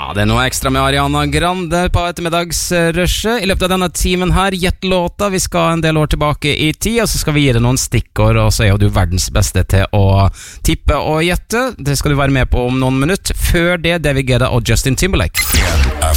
det noe ekstra med Ariana Grande på ettermiddagsrushet. I løpet av denne timen her, gjett låta. Vi skal en del år tilbake i tid, og så skal vi gi deg noen stikkord, og så er jo du verdens beste til å tippe og gjette. Det skal du være med på om noen minutter. Før det, David Guetta og Justin Timberlake.